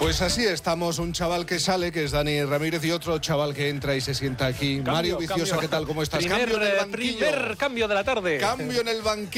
Pues así estamos, un chaval que sale, que es Dani Ramírez, y otro chaval que entra y se sienta aquí. Mario Viciosa, ¿qué tal? ¿Cómo estás? Primer cambio de la tarde. Cambio en el banquillo.